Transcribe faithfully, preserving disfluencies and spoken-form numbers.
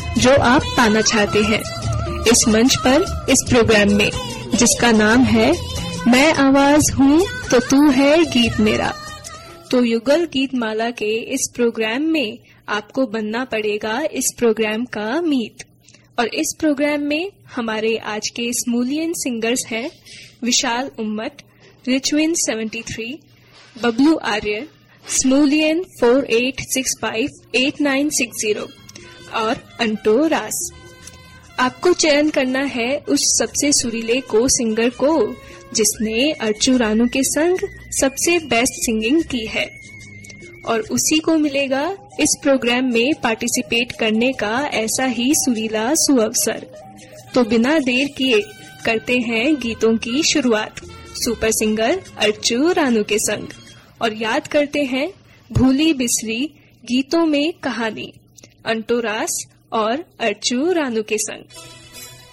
जो आप पाना चाहते हैं इस मंच पर, इस प्रोग्राम में, जिसका नाम है मैं आवाज हूँ तो तू है गीत मेरा। तो युगल गीत माला के इस प्रोग्राम में आपको बनना पड़ेगा इस प्रोग्राम का मीत। और इस प्रोग्राम में हमारे आज के स्मूलियन सिंगर्स हैं विशाल उम्मत, रिचविन सेवेंटी थ्री, बबलू आर्य, स्मूलियन four eight six five eight nine six zero और अंटो रास। आपको चयन करना है उस सबसे सुरीले को सिंगर को जिसने अर्चू रानू के संग सबसे बेस्ट सिंगिंग की है, और उसी को मिलेगा इस प्रोग्राम में पार्टिसिपेट करने का ऐसा ही सुरीला सुअवसर। तो बिना देर किए करते हैं गीतों की शुरुआत सुपर सिंगर अर्चू रानू के संग, और याद करते हैं भूली बिसरी गीतों में कहानी अंटो रास और अर्चू रानू के संग।